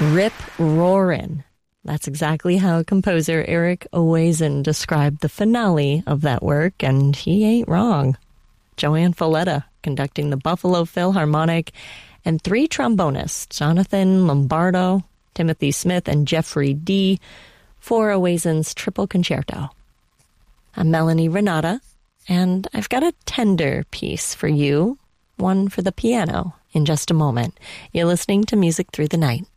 Rip Roarin'. That's exactly how composer Eric Owazen described the finale of that work, and he ain't wrong. Joanne Falletta conducting the Buffalo Philharmonic, and 3 trombonists, Jonathan Lombardo, Timothy Smith, and Jeffrey D., for Owazen's Triple Concerto. I'm Melanie Renata, and I've got a tender piece for you, one for the piano, in just a moment. You're listening to Music Through the Night.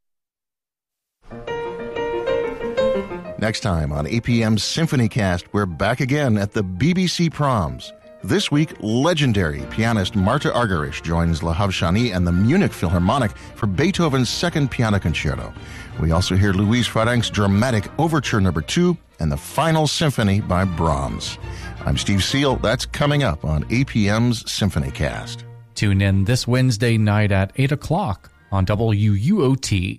Next time on APM's SymphonyCast, we're back again at the BBC Proms. This week, legendary pianist Marta Argerich joins Lahav Shani and the Munich Philharmonic for Beethoven's Second Piano Concerto. We also hear Louise Farrenc's dramatic Overture No. 2 and the Final Symphony by Brahms. I'm Steve Seal. That's coming up on APM's SymphonyCast. Tune in this Wednesday night at 8 o'clock on WUOT.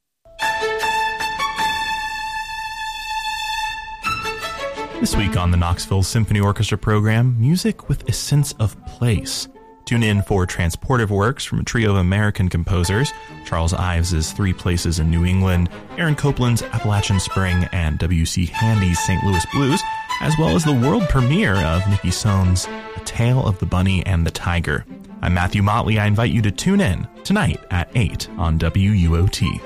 This week on the Knoxville Symphony Orchestra program, music with a sense of place. Tune in for transportive works from a trio of American composers, Charles Ives' 3 Places in New England, Aaron Copland's Appalachian Spring, and W.C. Handy's St. Louis Blues, as well as the world premiere of Nikki Sohn's A Tale of the Bunny and the Tiger. I'm Matthew Motley. I invite you to tune in tonight at 8 on WUOT.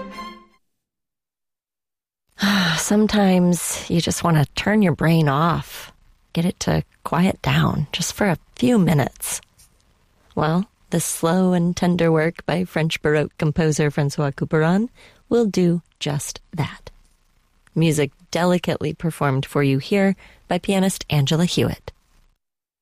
Sometimes you just want to turn your brain off, get it to quiet down just for a few minutes. Well, this slow and tender work by French Baroque composer Francois Couperin will do just that. Music delicately performed for you here by pianist Angela Hewitt.